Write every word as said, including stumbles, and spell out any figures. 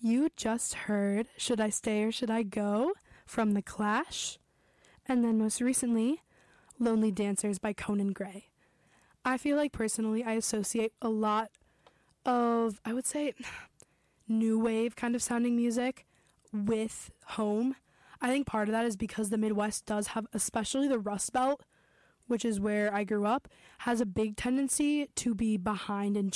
You just heard Should I Stay or Should I Go from The Clash. And then most recently, Lonely Dancers by Conan Gray. I feel like personally I associate a lot of, I would say, new wave kind of sounding music with home. I think part of that is because the Midwest does have, especially the Rust Belt, which is where I grew up, has a big tendency to be behind in